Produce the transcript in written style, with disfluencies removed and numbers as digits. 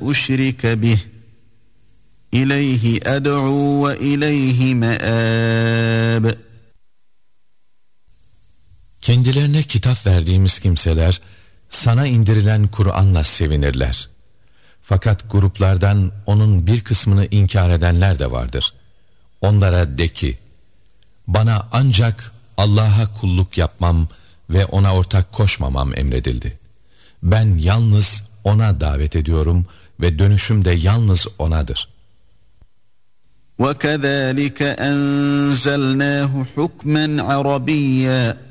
أُشْرِكَ بِهِ إِلَيْهِ أَدْعُو وَإِلَيْهِ مَآبِ. Kendilerine kitap verdiğimiz kimseler sana indirilen Kur'an'la sevinirler. Fakat gruplardan onun bir kısmını inkar edenler de vardır. Onlara de ki, bana ancak Allah'a kulluk yapmam ve ona ortak koşmamam emredildi. Ben yalnız ona davet ediyorum ve dönüşüm de yalnız onadır. وَكَذَٰلِكَ أَنزَلْنَاهُ حُكْمًا عَرَبِيًّا